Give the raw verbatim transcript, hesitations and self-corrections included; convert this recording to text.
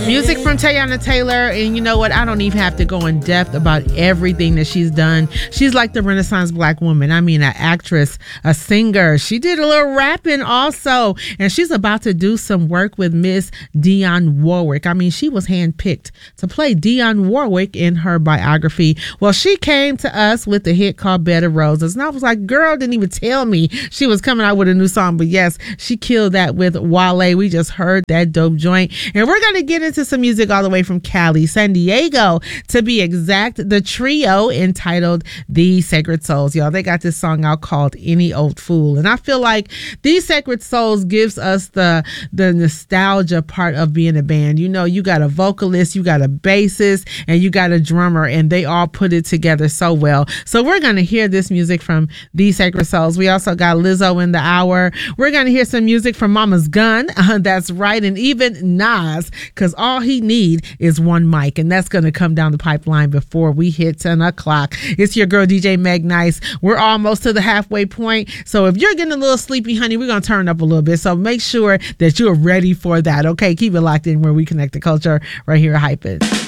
Music from Teyana Taylor, and you know what? I don't even have to go in depth about everything that she's done. She's like the Renaissance black woman. I mean, an actress, a singer. She did a little rapping also, and she's about to do some work with Miss Dionne Warwick. I mean, she was handpicked to play Dionne Warwick in her biography. Well, she came to us with a hit called Bed of Roses, and I was like, girl, didn't even tell me she was coming out with a new song. But yes, she killed that with Wale. We just heard that dope joint, and we're going to get into some music all the way from Cali, San Diego, to be exact. The trio entitled The Sacred Souls. Y'all, they got this song out called Any Old Fool. And I feel like These Sacred Souls gives us the, the nostalgia part of being a band. You know, you got a vocalist, you got a bassist, and you got a drummer, and they all put it together so well. So we're going to hear this music from These Sacred Souls. We also got Lizzo in the hour. We're going to hear some music from Mama's Gun. Uh, that's right. And even Nas, because all he need is one mic, and that's going to come down the pipeline before we hit ten o'clock. It's your girl D J Meg Nice. We're almost to the halfway point, so if you're getting a little sleepy, honey, we're going to turn up a little bit, so make sure that you're ready for that. Okay, keep it locked in where we connect the culture right here at Hype It.